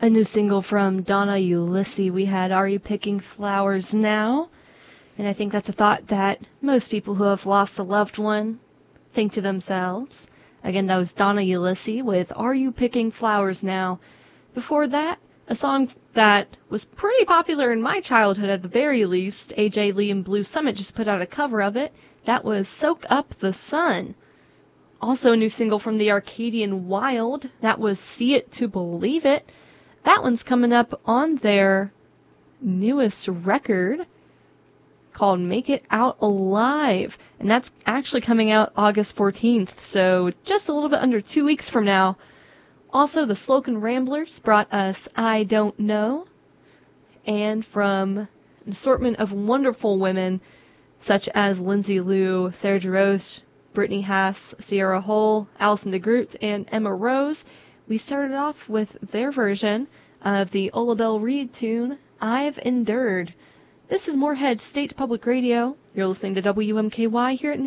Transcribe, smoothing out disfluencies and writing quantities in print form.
A new single from Donna Ulisse. We had Are You Picking Flowers Now? And I think that's a thought that most people who have lost a loved one think to themselves. Again, that was Donna Ulisse with Are You Picking Flowers Now? Before that, a song that was pretty popular in my childhood at the very least. AJ Lee and Blue Summit just put out a cover of it. That was Soak Up the Sun. Also a new single from the Arcadian Wild. That was See It to Believe It. That one's coming up on their newest record called Make It Out Alive. And that's actually coming out August 14th, so just a little bit under 2 weeks from now. Also, the Slocum Ramblers brought us I Don't Know. And from an assortment of wonderful women, such as Lindsay Lou, Sarah Jarosz, Brittany Haas, Sierra Hull, Alison DeGroot, and Emma Rose, we started off with their version of the Ola Belle Reed tune, I've Endured. This is Moorhead State Public Radio. You're listening to WMKY here at